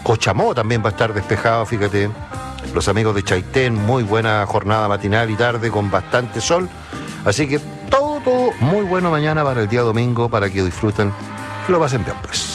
Cochamó también va a estar despejado, fíjate. Los amigos de Chaitén, muy buena jornada matinal y tarde con bastante sol. Así que todo muy bueno mañana para el día domingo, para que disfruten y lo pasen bien, pues.